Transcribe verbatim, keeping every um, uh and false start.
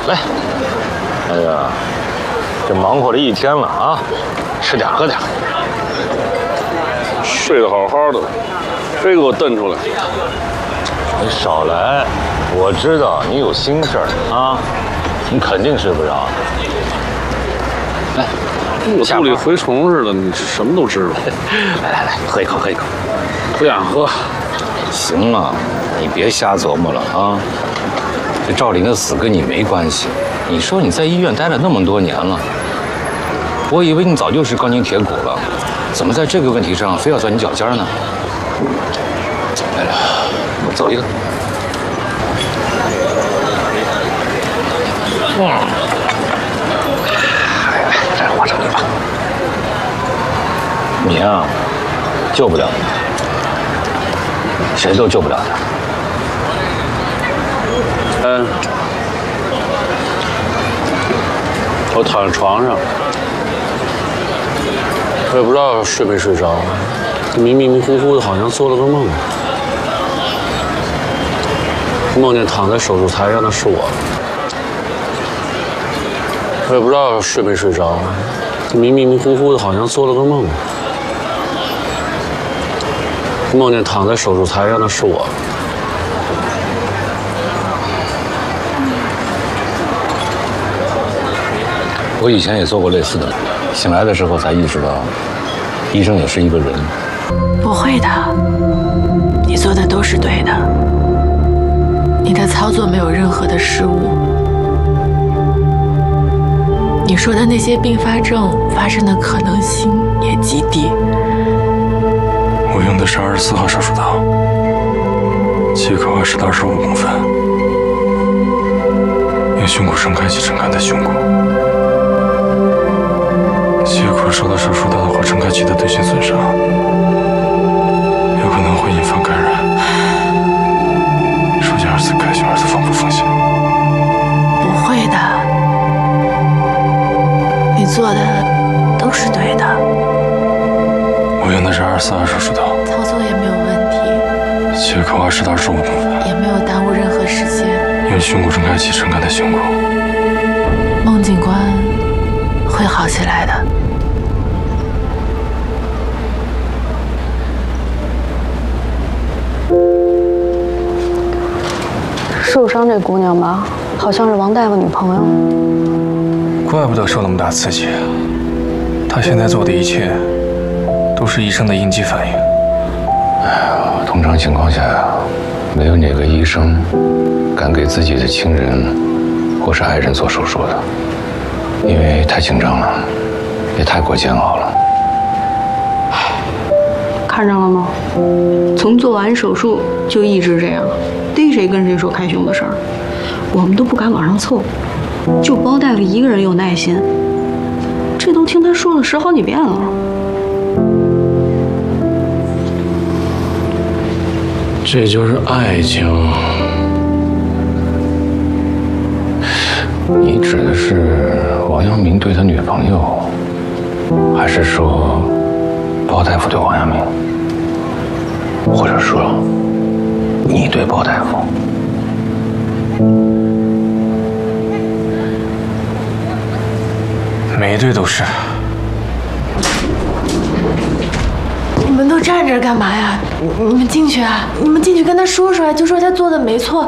来。哎呀，这忙活了一天了啊，吃点喝点。 睡得好好的，非给我瞪出来。 你少来，我知道你有心事儿啊，你肯定睡不着。来， 我肚里蛔虫似的，你什么都知道。 来来来，喝一口，喝一口。 不想喝。 行了，你别瞎琢磨了啊。这赵林的死跟你没关系。你说你在医院待了那么多年了，我以为你早就是钢筋铁骨了，怎么在这个问题上非要钻你脚尖呢？来了，我走一个。嗯，来来，再换成你吧。你啊，救不了你，谁都救不了他。 嗯。我躺在床上，我也不知道睡没睡着，迷迷迷糊糊的，好像做了个梦。梦见躺在手术台上的是我，我也不知道睡没睡着，迷迷迷糊糊的，好像做了个梦。梦见躺在手术台上的是我。 我以前也做过类似的，醒来的时候才意识到，医生也是一个人。 不会的，你做的都是对的，你的操作没有任何的失误。你说的那些并发症发生的可能性也极低。 我用的是二十四号手术刀，切口二十到二十五公分，用胸骨撑开及撑开的胸骨。切口受到手术刀的或撑开器的对性损伤，有可能会引发感染。术前二次开胸、二次缝补风险。 不会的，你做的都是对的。 我用的是二十四号手术刀， 操作也没有问题， 切口二十到二十五公分， 也没有耽误任何时间。 用胸骨撑开器撑开的胸骨。 孟警官会好起来的。 受伤这姑娘吧，好像是王大夫女朋友。 怪不得受那么大刺激，她现在做的一切都是医生的应激反应。 哎呀，通常情况下呀，没有哪个医生敢给自己的亲人或是爱人做手术的，因为太紧张了，也太过煎熬了。 看上了吗？从做完手术就一直这样，逮谁跟谁说开胸的事儿，我们都不敢往上凑，就包大夫一个人有耐心，这都听他说了十好几遍了。 这就是爱情。你指的是王阳明对他女朋友，还是说包大夫对王阳明，或者说你对包大夫？ 每一对都是。 你们都站着干嘛呀？你你们进去啊！你们进去跟他说说啊，就说他做的没错。